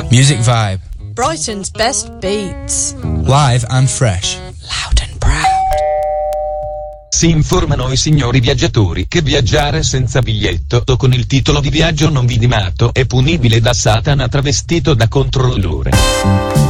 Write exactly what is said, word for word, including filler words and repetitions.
Music Vibe. Brighton's best beats. Live and fresh. Loud and proud. Si informano i signori viaggiatori che viaggiare senza biglietto o con il titolo di viaggio non vidimato è punibile da Satana travestito da controllore.